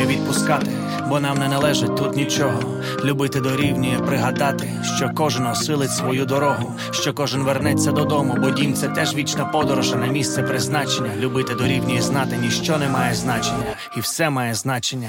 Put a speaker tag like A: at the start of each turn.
A: відпускати, бо нам не належить тут нічого. Любити дорівнює пригадати, що кожен осилить свою дорогу, що кожен вернеться додому, бо дім – це теж вічна подорож, а не місце призначення. Любити дорівнює знати, ніщо не має значення, і все має значення.